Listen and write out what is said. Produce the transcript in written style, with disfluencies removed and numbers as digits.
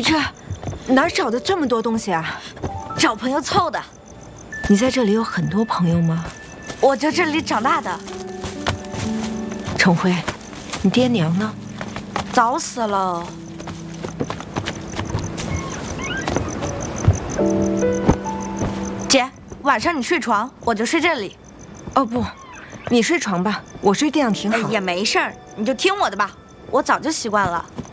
这哪儿找的这么多东西啊？ 找朋友凑的。 你在这里有很多朋友吗？ 我就这里长大的。 程辉，你爹娘呢？ 早死了。姐，晚上你睡床，我就睡这里。 哦不，你睡床吧，我睡地上挺好。 也没事儿，你就听我的吧，我早就习惯了。